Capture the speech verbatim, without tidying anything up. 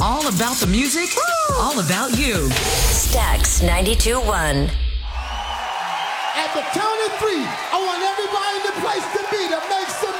All about the music, all about you. Stax ninety-two point one. At the count of three, I want everybody in the place to be to make some